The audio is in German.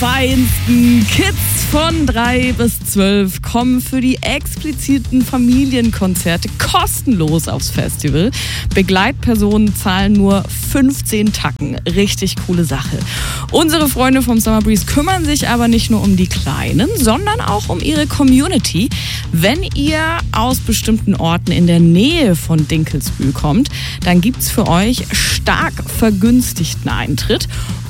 feinsten Kids von 3 bis 12 kommen für die expliziten Familienkonzerte kostenlos aufs Festival. Begleitpersonen zahlen nur 15 Tacken. Richtig coole Sache. Unsere Freunde vom Summer Breeze kümmern sich aber nicht nur um die Kleinen, sondern auch um ihre Community. Wenn ihr aus bestimmten Orten in der Nähe von Dinkelsbühl kommt, dann gibt's für euch stark vergünstigten Eintritt.